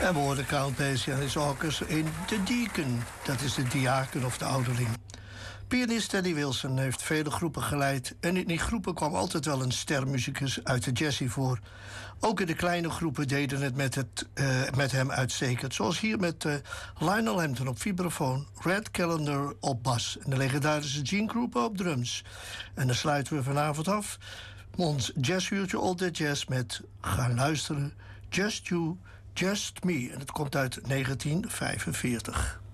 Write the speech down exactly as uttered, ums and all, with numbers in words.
En we hoorden Count Basie en his orchestra in The Deacon. Dat is de diaken of de ouderling. Pianist Teddy Wilson heeft vele groepen geleid. En in die groepen kwam altijd wel een stermuzikus uit de jazzy voor. Ook in de kleine groepen deden het met, het, uh, met hem uitstekend. Zoals hier met uh, Lionel Hampton op vibrafoon, Red Callender op bas en de legendarische Gene Krupa op drums. En dan sluiten we vanavond af ons jazzuurtje All That Jazz met gaan luisteren Just You, Just Me. En het komt uit negentien vijfenveertig.